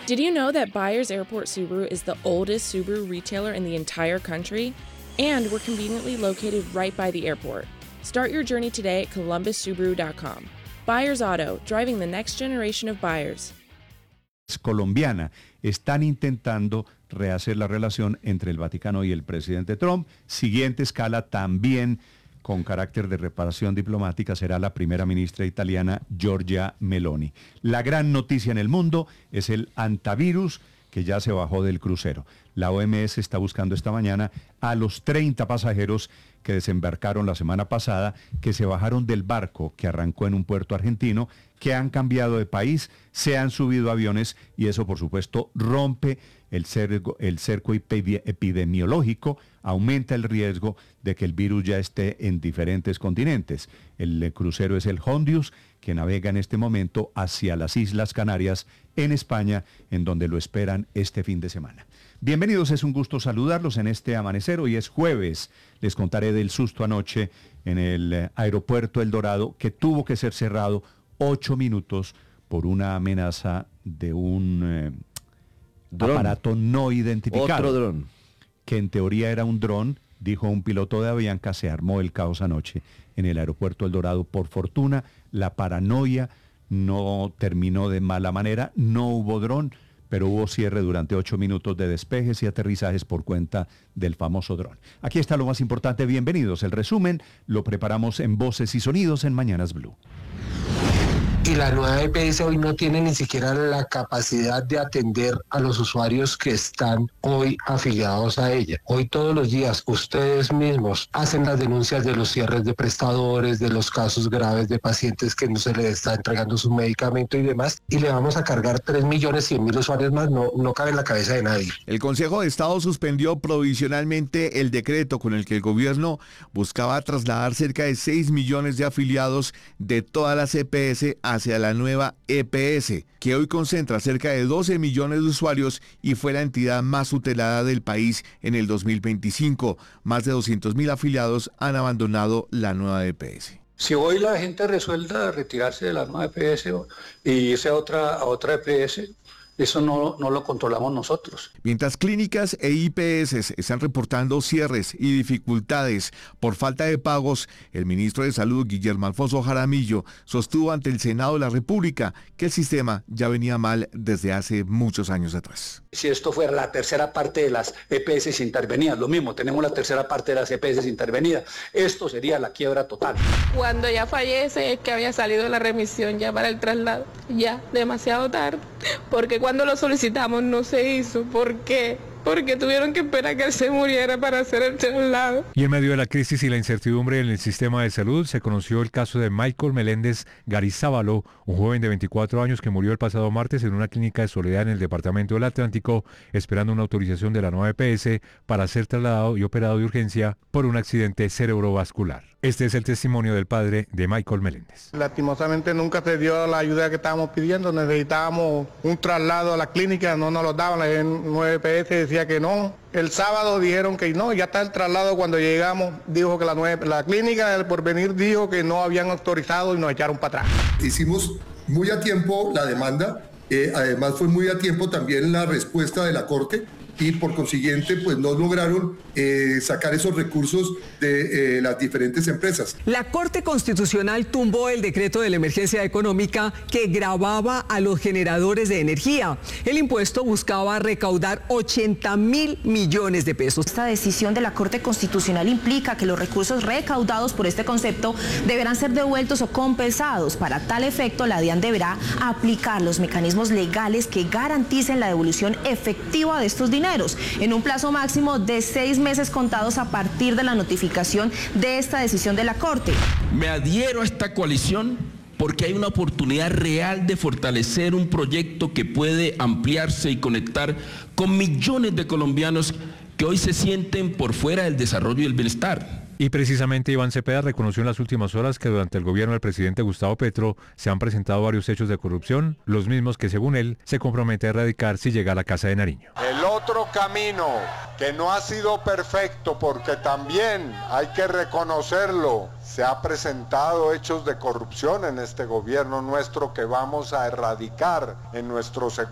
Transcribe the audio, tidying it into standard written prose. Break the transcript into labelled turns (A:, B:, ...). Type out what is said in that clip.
A: Did you know that Byers Airport Subaru is the oldest Subaru retailer in the entire country? And we're conveniently located right by the airport. Start your journey today at columbussubaru.com. Byers Auto, driving the next generation of buyers.
B: Colombiana están intentando rehacer la relación entre el Vaticano y el presidente Trump. Siguiente escala también con carácter de reparación diplomática será la primera ministra italiana Giorgia Meloni. La gran noticia en el mundo es el antivirus que ya se bajó del crucero. La OMS está buscando esta mañana a los 30 pasajeros que desembarcaron la semana pasada, que se bajaron del barco que arrancó en un puerto argentino, que han cambiado de país, se han subido a aviones y eso por supuesto rompe el cerco epidemiológico, aumenta el riesgo de que el virus ya esté en diferentes continentes. El crucero es el Hondius, que navega en este momento hacia las Islas Canarias, en España, en donde lo esperan este fin de semana. Bienvenidos, es un gusto saludarlos en este amanecer. Hoy es jueves. Les contaré del susto anoche en el aeropuerto El Dorado, que tuvo que ser cerrado 8 minutos por una amenaza de un aparato no identificado.
C: Otro dron.
B: Que en teoría era un dron, dijo un piloto de Avianca. Se armó el caos anoche en el aeropuerto El Dorado. Por fortuna, la paranoia no terminó de mala manera, no hubo dron, pero hubo cierre durante 8 minutos de despejes y aterrizajes por cuenta del famoso dron. Aquí está lo más importante, bienvenidos. El resumen lo preparamos en Voces y Sonidos en Mañanas Blue.
D: Y la nueva EPS hoy no tiene ni siquiera la capacidad de atender a los usuarios que están hoy afiliados a ella. Hoy todos los días ustedes mismos hacen las denuncias de los cierres de prestadores, de los casos graves de pacientes que no se les está entregando su medicamento y demás, y le vamos a cargar 3.100.000 usuarios más, no cabe en la cabeza de nadie.
C: El Consejo de Estado suspendió provisionalmente el decreto con el que el gobierno buscaba trasladar cerca de 6 millones de afiliados de todas las EPS hacia la nueva EPS, que hoy concentra cerca de 12 millones de usuarios y fue la entidad más tutelada del país en el 2025. Más de 200.000 afiliados han abandonado la nueva EPS.
E: Si hoy la gente resuelta retirarse de la nueva EPS y irse a otra EPS, eso no lo controlamos nosotros.
C: Mientras clínicas e IPS están reportando cierres y dificultades por falta de pagos, el ministro de Salud, Guillermo Alfonso Jaramillo, sostuvo ante el Senado de la República que el sistema ya venía mal desde hace muchos años atrás.
E: Si esto fuera la tercera parte de las EPS intervenidas, lo mismo, tenemos la tercera parte de las EPS intervenidas, esto sería la quiebra total.
F: Cuando ya fallece es que había salido la remisión ya para el traslado, ya demasiado tarde, porque cuando lo solicitamos no se hizo. ¿Por qué? Porque tuvieron que esperar que él se muriera para hacer el traslado.
G: Y en medio de la crisis y la incertidumbre en el sistema de salud, se conoció el caso de Michael Meléndez Garizábalo, un joven de 24 años que murió el pasado martes en una clínica de Soledad en el departamento del Atlántico, esperando una autorización de la nueva EPS para ser trasladado y operado de urgencia por un accidente cerebrovascular. Este es el testimonio del padre de Michael Meléndez.
H: Lastimosamente nunca se dio la ayuda que estábamos pidiendo, necesitábamos un traslado a la clínica, no nos lo daban, la nueva EPS decía que no. El sábado dijeron que no, ya está el traslado. Cuando llegamos dijo que la clínica del Porvenir dijo que no habían autorizado y nos echaron para atrás.
I: Hicimos muy a tiempo la demanda, además fue muy a tiempo también la respuesta de la Corte y por consiguiente pues no lograron sacar esos recursos de las diferentes empresas.
J: La Corte Constitucional tumbó el decreto de la emergencia económica que gravaba a los generadores de energía. El impuesto buscaba recaudar 80.000 millones de pesos.
K: Esta decisión de la Corte Constitucional implica que los recursos recaudados por este concepto deberán ser devueltos o compensados. Para tal efecto, la DIAN deberá aplicar los mecanismos legales que garanticen la devolución efectiva de estos dineros en un plazo máximo de 6 meses contados a partir de la notificación de esta decisión de la Corte.
L: Me adhiero a esta coalición porque hay una oportunidad real de fortalecer un proyecto que puede ampliarse y conectar con millones de colombianos que hoy se sienten por fuera del desarrollo y el bienestar.
G: Y precisamente Iván Cepeda reconoció en las últimas horas que durante el gobierno del presidente Gustavo Petro se han presentado varios hechos de corrupción, los mismos que según él se compromete a erradicar si llega a la Casa de Nariño.
M: El otro camino que no ha sido perfecto, porque también hay que reconocerlo, se ha presentado hechos de corrupción en este gobierno nuestro que vamos a erradicar en nuestro segundo